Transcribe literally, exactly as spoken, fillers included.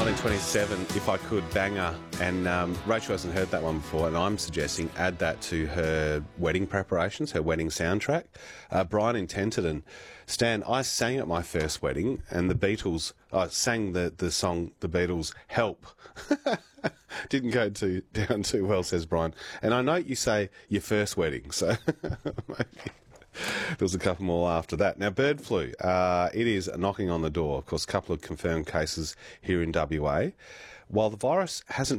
nineteen twenty-seven, If I Could, banger. And um, Rachel hasn't heard that one before, and I'm suggesting add that to her wedding preparations, her wedding soundtrack. Uh, Brian in Tenterden. Stan, I sang at my first wedding, and the Beatles, I sang the, the song, the Beatles, Help. Didn't go too down too well, says Brian. And I note you say your first wedding, so maybe there was a couple more after that. Now, bird flu, uh, it is knocking on the door. Of course, a couple of confirmed cases here in W A. While the virus hasn't